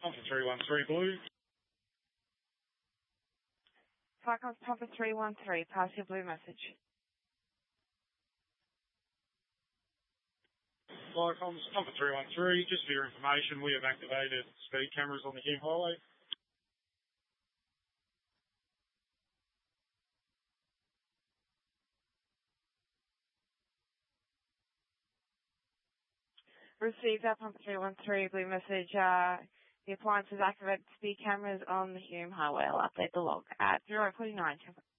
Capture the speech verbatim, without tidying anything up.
Pumper three one three Blue. Flycomms Pumper three one three, pass your blue message. Flycomms Pumper three one three, just for your information, we have activated speed cameras on the Hume Highway. Received that Pumper three one three, blue message. Uh, the appliance has activated speed cameras on the Hume Highway. I'll update the log at zero forty-nine.